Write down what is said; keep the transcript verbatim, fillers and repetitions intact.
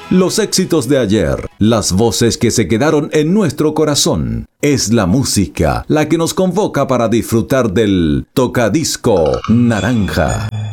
Los éxitos de ayer, las voces que se quedaron en nuestro corazón. Es la música la que nos convoca para disfrutar del Tocadisco Naranja.